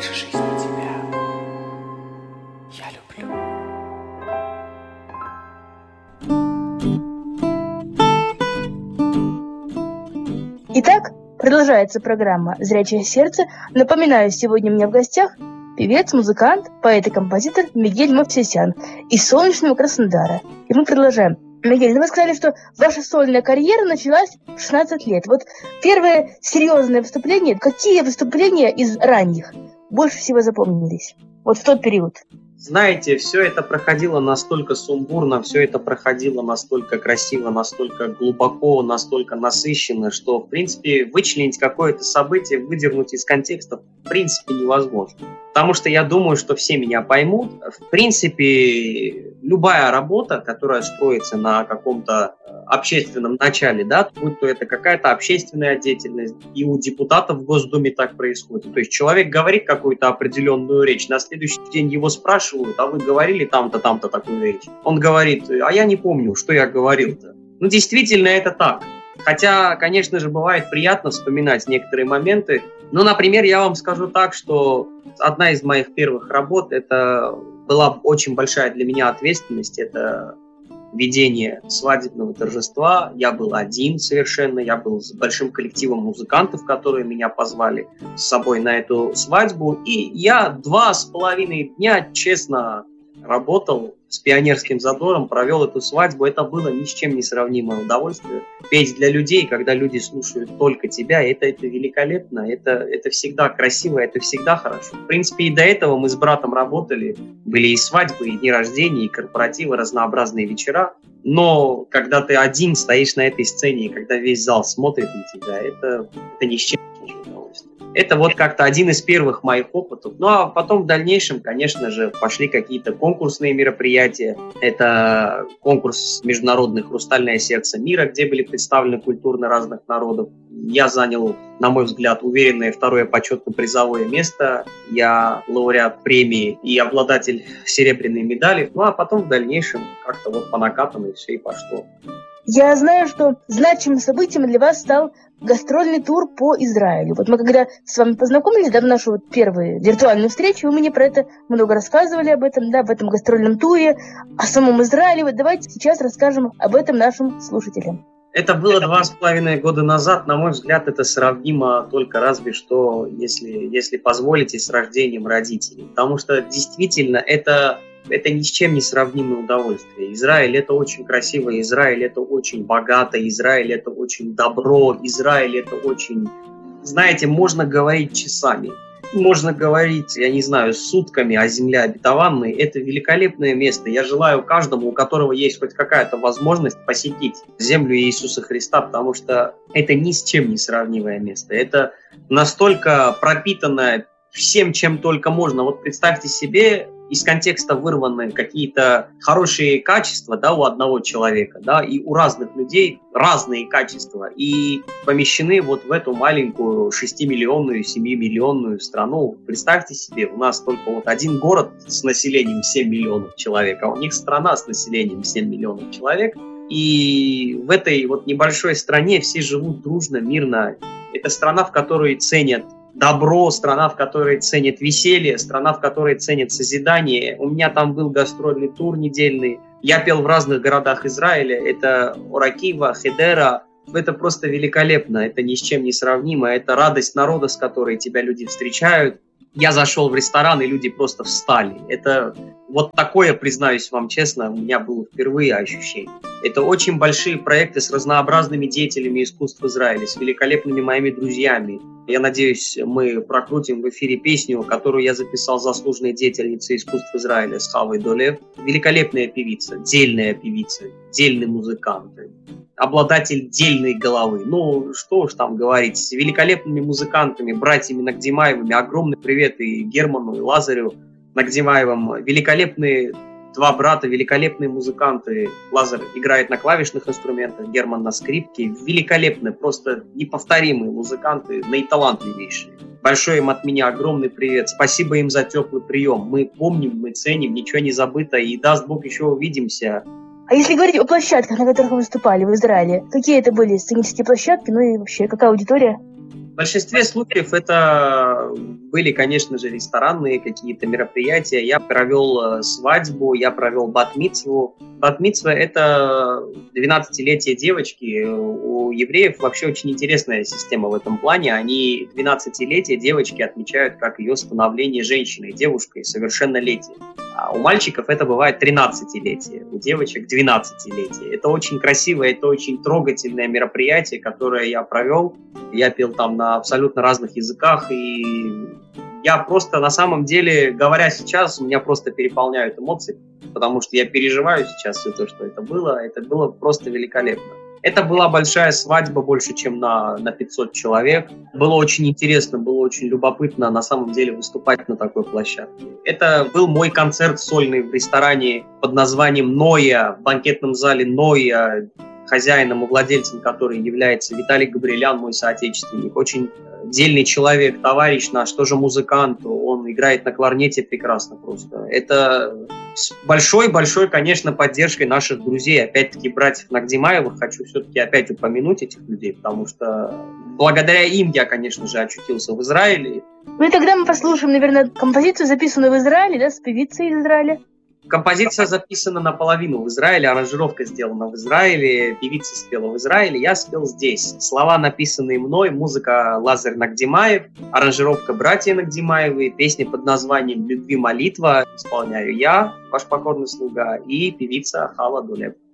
больше жизни тебя я люблю. Итак, продолжается программа «Зрячее сердце». Напоминаю, сегодня у меня в гостях певец, музыкант, поэт и композитор Мигель Мовсесян из солнечного Краснодара. И мы продолжаем. Мигель, вы сказали, что ваша сольная карьера началась в 16 лет. Вот первое серьезное выступление. Какие выступления из ранних больше всего запомнились? Вот в тот период. Знаете, все это проходило настолько сумбурно, все это проходило настолько красиво, настолько глубоко, настолько насыщенно, что, в принципе, вычленить какое-то событие, выдернуть из контекста, в принципе, невозможно. Потому что я думаю, что все меня поймут. В принципе, любая работа, которая строится на каком-то общественном начале, да, будь то это какая-то общественная деятельность, и у депутатов в Госдуме так происходит. То есть человек говорит какую-то определенную речь, на следующий день его спрашивают, а вы говорили там-то такую речь? Он говорит, а я не помню, что я говорил-то. Ну, действительно, это так. Хотя, конечно же, бывает приятно вспоминать некоторые моменты. Ну, например, я вам скажу так, что одна из моих первых работ, это была очень большая для меня ответственность, это ведение свадебного торжества. Я был один совершенно, я был с большим коллективом музыкантов, которые меня позвали с собой на эту свадьбу. И я 2,5 дня честно работал с пионерским задором, провел эту свадьбу. Это было ни с чем не сравнимое удовольствие. Петь для людей, когда люди слушают только тебя, это великолепно, это всегда красиво, это всегда хорошо. В принципе, и до этого мы с братом работали. Были и свадьбы, и дни рождения, и корпоративы, разнообразные вечера. Но когда ты один стоишь на этой сцене, и когда весь зал смотрит на тебя, это ни с чем не удовольствие. Это вот как-то один из первых моих опытов. Ну, а потом в дальнейшем, конечно же, пошли какие-то конкурсные мероприятия. Это конкурс международный «Хрустальное сердце мира», где были представлены культуры разных народов. Я занял, на мой взгляд, уверенное второе почетно-призовое место. Я лауреат премии и обладатель серебряной медали. Ну, а потом в дальнейшем как-то вот по накатанной все и пошло. Я знаю, что значимым событием для вас стал гастрольный тур по Израилю. Вот мы когда с вами познакомились, да, в нашу вот первую виртуальную встречу, вы мне про это много рассказывали об этом, да, об этом гастрольном туре, о самом Израиле. Вот давайте сейчас расскажем об этом нашим слушателям. Это было 2,5 года назад. На мой взгляд, это сравнимо только разве что, если позволите, с рождением родителей. Потому что действительно это ни с чем не сравнимое удовольствие. Израиль – это очень красиво, Израиль – это очень богато, Израиль – это очень добро, Израиль – это очень… Знаете, можно говорить часами, можно говорить, я не знаю, сутками о земле обетованной. Это великолепное место. Я желаю каждому, у которого есть хоть какая-то возможность, посетить землю Иисуса Христа, потому что это ни с чем не сравнимое место. Это настолько пропитанное всем, чем только можно. Вот представьте себе, из контекста вырваны какие-то хорошие качества, да, у одного человека, да, и у разных людей разные качества, и помещены вот в эту маленькую 6-миллионную, 7-миллионную страну. Представьте себе, у нас только вот один город с населением 7 миллионов человек, а у них страна с населением 7 миллионов человек, и в этой вот небольшой стране все живут дружно, мирно. Это страна, в которой ценят добро, страна, в которой ценят веселье, страна, в которой ценят созидание. У меня там был гастрольный тур недельный. Я пел в разных городах Израиля. Это Оракива, Хедера. Это просто великолепно. Это ни с чем не сравнимо. Это радость народа, с которой тебя люди встречают. Я зашел в ресторан, и люди просто встали. Это вот такое, признаюсь вам честно, у меня было впервые ощущение. Это очень большие проекты с разнообразными деятелями искусств в Израиле, с великолепными моими друзьями. Я надеюсь, мы прокрутим в эфире песню, которую я записал с заслуженной деятельницей искусств Израиля, с Хавой Долев. Великолепная певица, дельный музыкант, обладатель дельной головы. Ну, что уж там говорить, с великолепными музыкантами, братьями Нагдимаевыми. Огромный привет и Герману, и Лазарю Нагдимаевым. Великолепные два брата, великолепные музыканты. Лазар играет на клавишных инструментах, Герман на скрипке. Великолепные, просто неповторимые музыканты, наиталантливейшие. Большой им от меня огромный привет. Спасибо им за теплый прием. Мы помним, мы ценим, ничего не забыто. И даст Бог, еще увидимся. А если говорить о площадках, на которых вы выступали в Израиле, какие это были сценические площадки, ну и вообще, какая аудитория? В большинстве случаев это были, конечно же, ресторанные какие-то мероприятия. Я провел свадьбу, я провел бат-мицву. Бат-мицва – это 12-летие девочки. У евреев вообще очень интересная система в этом плане. Они 12-летие девочки отмечают как ее становление женщиной, девушкой, совершеннолетие. А у мальчиков это бывает 13-летие, у девочек 12-летие. Это очень красивое, это очень трогательное мероприятие, которое я провел. Я пел там на абсолютно разных языках, и я просто, на самом деле, говоря сейчас, меня просто переполняют эмоции, потому что я переживаю сейчас все то, что это было просто великолепно. Это была большая свадьба, больше, чем на 500 человек. Было очень интересно, было очень любопытно, на самом деле, выступать на такой площадке. Это был мой концерт сольный в ресторане под названием «Ноя», в банкетном зале «Ноя», хозяином и владельцем которой является Виталий Габриэлян, мой соотечественник. Очень дельный человек, товарищ наш, тоже музыкант. Он играет на кларнете прекрасно просто. Это с большой-большой, конечно, поддержкой наших друзей. Опять-таки, братьев Нагдимаевых. Хочу все-таки опять упомянуть этих людей, потому что благодаря им я, конечно же, очутился в Израиле. Ну и тогда мы послушаем, наверное, композицию, записанную в Израиле, да, с певицей из Израиля. Композиция записана наполовину в Израиле, аранжировка сделана в Израиле, певица спела в Израиле, я спел здесь. Слова написанные мной, музыка Лазарь Нагдимаев, аранжировка братья Нагдимаевы, песня под названием «Любви молитва» исполняю я, ваш покорный слуга, и певица Хала Дулеб.